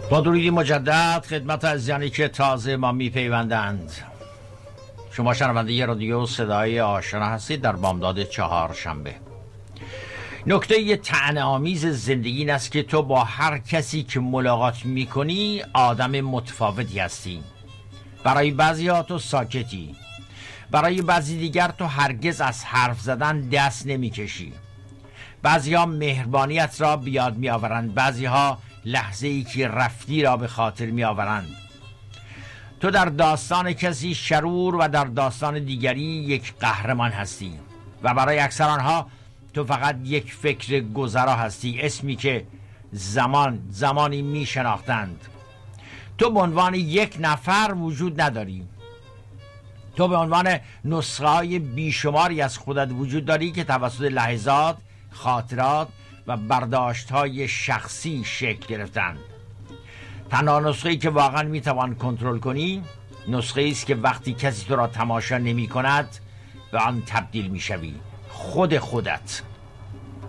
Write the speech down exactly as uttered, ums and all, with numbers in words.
با درودی مجدد خدمت عزیزانی که تازه ما میپیوندند. شما شنونده رادیو صدای آشنا هستید در بامداد چهار شنبه. نکته طعنه‌آمیز زندگی این است که تو با هر کسی که ملاقات میکنی آدم متفاوتی هستی. برای بعضی‌ها تو ساکتی، برای بعضی دیگر تو هرگز از حرف زدن دست نمیکشی. بعضی‌ها مهربانیت را بیاد میآورند، بعضی‌ها لحظه ای که رفتی را به خاطر میآورند. تو در داستان کسی شرور و در داستان دیگری یک قهرمان هستی و برای اکثر آنها تو فقط یک فکر گذرا هستی، اسمی که زمان زمانی می شناختند. تو به عنوان یک نفر وجود نداری. تو به عنوان نسخه های بیشماری از خودت وجود داری که توسط لحظات، خاطرات و برداشت های شخصی شکل گرفتند. تنها نسخه‌ای که واقعا میتوان کنترل کنی نسخه است که وقتی کسی تو را تماشا نمی کند به آن تبدیل میشوی، خود خودت.